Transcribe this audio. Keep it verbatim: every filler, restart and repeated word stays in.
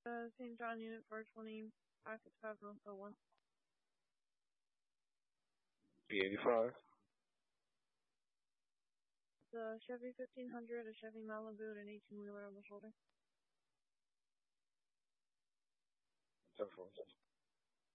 Uh, Saint John Unit four twenty-five fifty-five North oh one. B eighty-five. The Chevy fifteen hundred, a Chevy Malibu, and an eighteen wheeler on the shoulder. ten four.